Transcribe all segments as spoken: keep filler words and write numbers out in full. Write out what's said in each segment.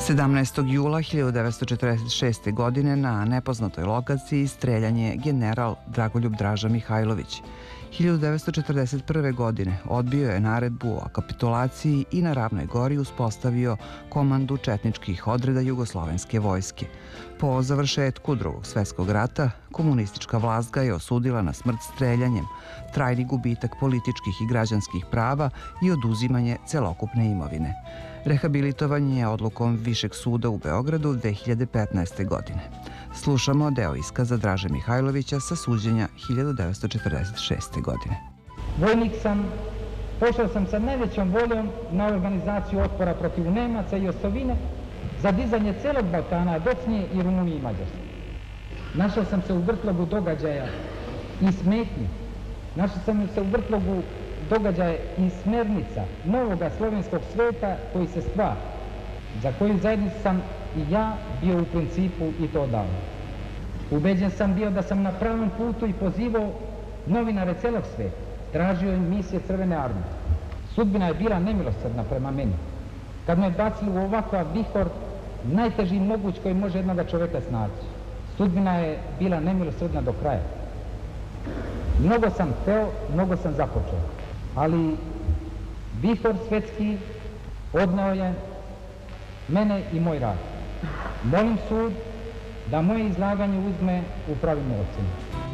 sedamnaestog jula hiljadu devetsto četrdeset šeste. godine na nepoznatoj lokaciji streljan je general Dragoljub Draža Mihajlović. hiljadu devetsto četrdeset prve. godine odbio je naredbu o kapitulaciji i na Ravnoj Gori uspostavio komandu četničkih odreda Jugoslovenske vojske. Po završetku Drugog svetskog rata, komunistička vlast ga je osudila na smrt streljanjem, trajni gubitak političkih i građanskih prava i oduzimanje celokupne imovine. Rehabilitovan je odlukom Višeg suda u Beogradu dve hiljade petnaeste. godine. Slušamo deo iskaza Draže Mihajlovića sa suđenja hiljadu devetsto četrdeset šeste. godine. Vojnik sam, pošao sam sa najvećom voljom na organizaciju otpora protiv Nemaca i osovine za dizanje celog Balkana, Bosne i Rumunije i Mađarske. Našao sam se u vrtlogu događaja i smetnji. Našao sam se u vrtlogu događaja i smernica novoga slovenskog sveta koji se stvara, za koju zajednicu sam i ja bio u principu i to odavno. Ubeđen sam bio da sam na pravom putu i pozivao novinare celog sveta, tražio im misije Crvene armije. Sudbina je bila nemilosrdna prema meni. Kad me bacili u ovakav vihor, najteži moguć koji može jednoga čoveka snaći. Sudbina je bila nemilosrdna do kraja. Mnogo sam hteo, mnogo sam započeo, ali vihor svetski odneo je mene i moj rad. Molim sud da moje izlaganje uzme u pravilnu ocenu.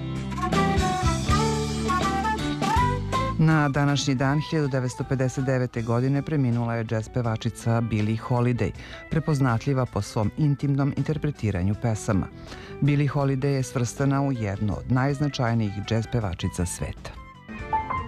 Na današnji dan hiljadu devetsto pedeset devete. godine preminula je džez pevačica Billie Holiday, prepoznatljiva po svom intimnom interpretiranju pesama. Billie Holiday je svrstana u jednu od najznačajnijih džez pevačica sveta.